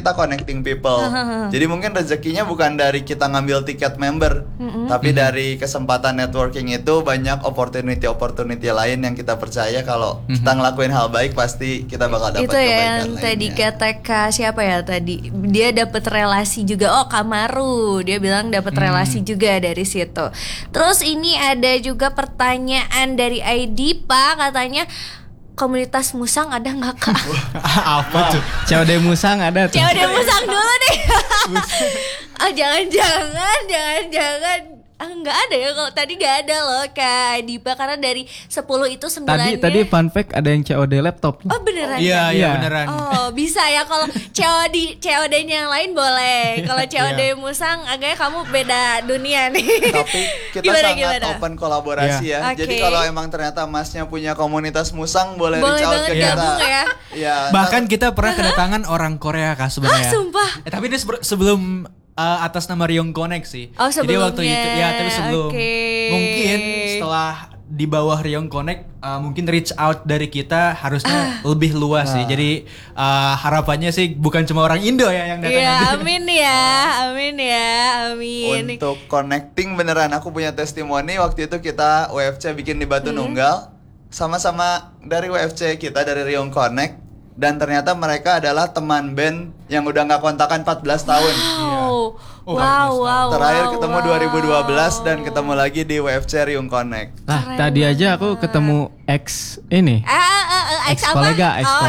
kita connecting people. Jadi mungkin rezekinya bukan dari kita ngambil tiket member, tapi dari kesempatan networking itu banyak opportunity lain yang kita percaya kalau kita ngelakuin hal baik pasti kita bakal dapat itu kebaikan ya yang lainnya. tadi kata Kak siapa ya tadi, dia dapat relasi juga. Oh, Kamaru, dia bilang dapat relasi juga dari situ. Terus ini ada juga pertanyaan dari ID Pak, katanya komunitas musang ada nggak Kak? Apa tuh? COD Musang ada tuh. COD musang dulu deh. Oh jangan-jangan nggak ada ya, kalau tadi nggak ada loh Kak Dipa, karena dari 10 itu 9-nya Tadi fun fact ada yang COD laptop. Oh beneran? Iya Iya. beneran. Oh bisa ya, kalau COD-nya yang lain boleh. Kalau COD musang agaknya kamu beda dunia nih. Tapi kita sangat open kolaborasi ya. Oke. Jadi kalau emang ternyata Masnya punya komunitas musang boleh Boleh reach out banget ke kita. gabung ya. Iya. Bahkan kita pernah kedatangan orang Korea Kak sebenarnya. Sumpah. Tapi ini sebelum atas nama Ryong Connect sih. Oh, Jadi waktu sebelumnya. itu ya, tapi sebelum Oke. mungkin setelah di bawah Ryong Connect mungkin reach out dari kita harusnya lebih luas sih. Jadi harapannya sih bukan cuma orang Indo ya yang datang. Iya, nanti. amin. Untuk connecting beneran aku punya testimoni. Waktu itu kita WFC bikin di Batu Nunggal, sama-sama dari WFC kita dari Ryong Connect, dan ternyata mereka adalah teman band yang udah nggak kontakan 14 tahun. Wow. Terakhir ketemu 2012 dan ketemu lagi di WFC Ryong Connect. Lah, tadi aja aku ketemu ex ini. Ex apa? Ex-kolega.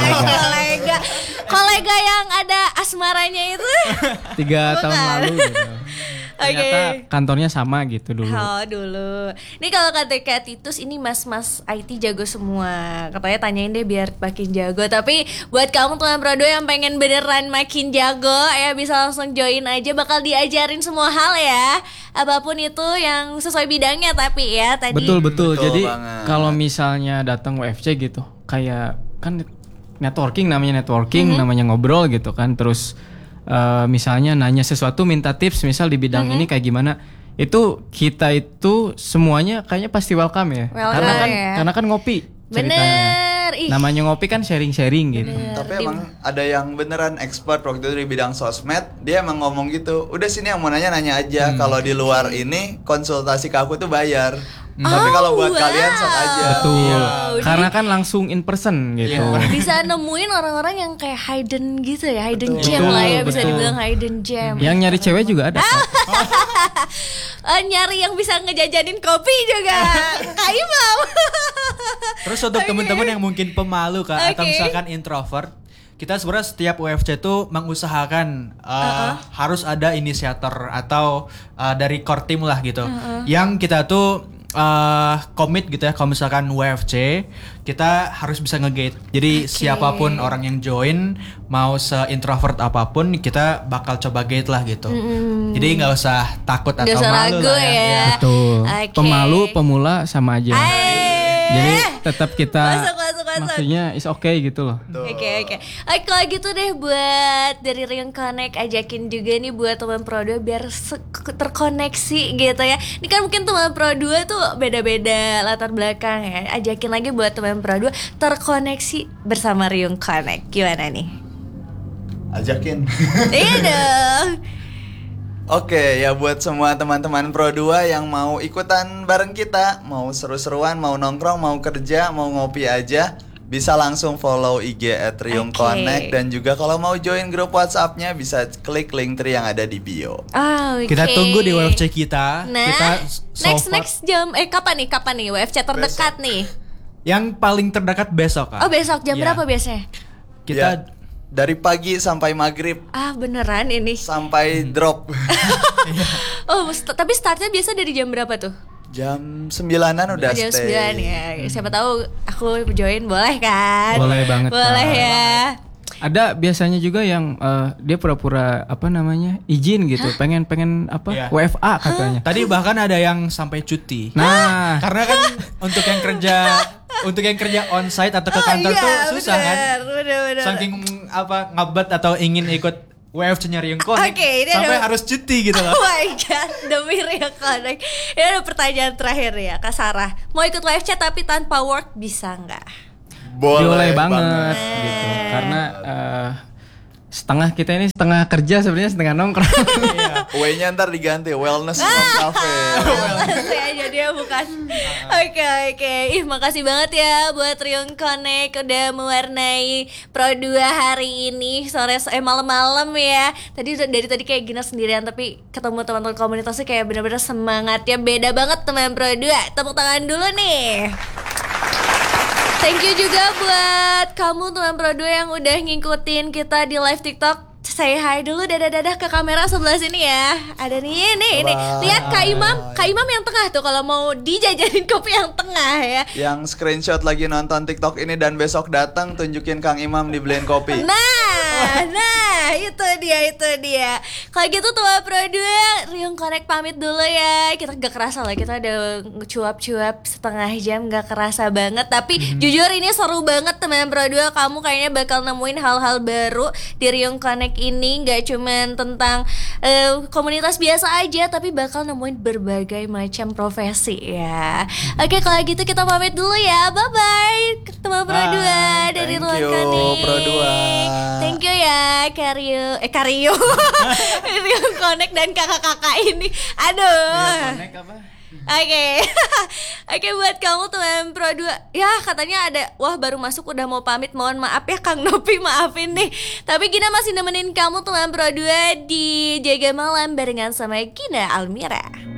Kolega yang ada asmaranya itu. 3 tahun lalu gitu. Ternyata kantornya sama gitu dulu. Oh dulu. Ini kalau kata Kak Titus ini mas-mas IT jago semua. Katanya tanyain deh biar makin jago. Tapi buat kamu teman Prodo yang pengen beneran makin jago ya, bisa langsung join aja. Bakal diajarin semua hal ya, apapun itu yang sesuai bidangnya. Tapi ya tadi Betul. Jadi banget. kalau misalnya datang WFC gitu, kayak kan networking, namanya ngobrol gitu kan. Terus misalnya nanya sesuatu, minta tips misal di bidang ini kayak gimana, itu kita itu semuanya kayaknya pasti welcome ya. Karena kan ngopi ceritanya. bener. Namanya ngopi kan sharing-sharing gitu. Tapi emang ada yang beneran expert waktu itu di bidang sosmed. Dia emang ngomong gitu, udah sini yang mau nanya aja. Kalau di luar ini konsultasi ke aku tuh bayar. Tapi kalau buat kalian sok aja. Betul. Karena kan langsung in person gitu. Bisa nemuin orang-orang yang kayak hidden gitu ya, hidden Betul. gem lah ya, bisa Betul. dibilang hidden gem. Yang nyari cewek juga ada. Nyari yang bisa ngejajanin kopi juga. Kak Imam. Terus untuk teman-teman yang mungkin pemalu Kak, atau Oke. misalkan introvert, kita sebenarnya setiap WFC itu mengusahakan harus ada inisiator atau dari core team lah gitu. Yang kita tuh komit gitu ya, kalau misalkan WFC kita harus bisa nge-gate. Jadi siapapun orang yang join, mau se-introvert apapun, kita bakal coba gate lah gitu. Jadi nggak usah takut Nggak atau usah malu ragu lah ya. Betul. Oke. Pemalu, pemula sama aja. Jadi tetap kita Masuk. maksudnya is okay gitu loh. Oke. Kalau gitu deh, buat dari Ryong Connect ajakin juga nih buat teman Pro 2 biar terkoneksi gitu ya. Ini kan mungkin teman Pro 2 tuh beda-beda latar belakang ya. Ajakin lagi buat teman Pro 2 terkoneksi bersama Ryong Connect. Gimana nih? Ajakin. Iya dong. Oke, ya buat semua teman-teman Pro 2 yang mau ikutan bareng kita, mau seru-seruan, mau nongkrong, mau kerja, mau ngopi aja, bisa langsung follow IG @Ryong Connect, dan juga kalau mau join grup WhatsApp-nya bisa klik link tree yang ada di bio. Oke. Kita tunggu di WFC kita. Nah, Kita so far- next jam kapan nih WFC terdekat nih? yang paling terdekat besok Kak. Oh, besok jam Iya. berapa biasanya? Kita Ya, dari pagi sampai maghrib Beneran ini. sampai drop. Oh, tapi startnya biasa dari jam berapa tuh? Jam 9-an udah Jam stay. 9 ya. Siapa tahu aku join, boleh kan? Boleh banget, Boleh Kak. ya. Ada biasanya juga yang dia pura-pura izin gitu, pengen Iya. WFA katanya. tadi bahkan ada yang sampai cuti. Nah, Karena kan untuk yang kerja onsite atau ke kantor tuh susah kan. Bener. Saking ngebet atau ingin ikut WFC-nya Ryong Connect Oke, ini sampai ada- harus cuti gitu loh. Oh my god, demi Ryong Connect. Ini ada pertanyaan terakhir ya, Kak Sarah. Mau ikut WFC tapi tanpa work bisa nggak? boleh banget gitu. Karena setengah kita ini setengah kerja sebenarnya setengah nongkrong. W-nya ntar diganti wellness from cafe. Saya jadi bukan. Oke. Ih, makasih banget ya buat Riung Connect udah mewarnai Pro 2 hari ini sore malam-malam ya. Dari tadi kayak gini sendirian tapi ketemu teman-teman komunitasnya kayak bener-bener semangatnya beda banget teman Pro 2. Tepuk tangan dulu nih. Thank you juga buat kamu teman Pro 2 yang udah ngikutin kita di live TikTok. Say hi dulu, dadah ke kamera sebelah sini ya. Ada nih. Lihat Kak Imam yang tengah tuh kalau mau dijajanin kopi yang tengah ya. Yang screenshot lagi nonton TikTok ini dan besok datang tunjukin Kang Imam dibeliin kopi. Nah, itu dia. Kalau gitu Tua Pro 2, Riung Connect pamit dulu ya. Kita gak kerasa lah, kita udah cuap-cuap setengah jam gak kerasa banget. Tapi jujur ini seru banget teman Pro 2. Kamu kayaknya bakal nemuin hal-hal baru di Riung Connect ini. Gak cuman tentang komunitas biasa aja, tapi bakal nemuin berbagai macam profesi ya. Oke, kalau gitu kita pamit dulu ya. Bye-bye teman Pro 2 dari Thank Ruang you, Connect. Pro 2. Thank you ya Karyo Riung Connect dan kakak-kakak ini. Aduh. Oke, buat kamu teman Pro 2. Ya katanya ada, wah baru masuk udah mau pamit. Mohon maaf ya Kang Nopi, maafin nih. Tapi Gina masih nemenin kamu teman Pro 2 di Jaga Malam barengan sama Gina Almira.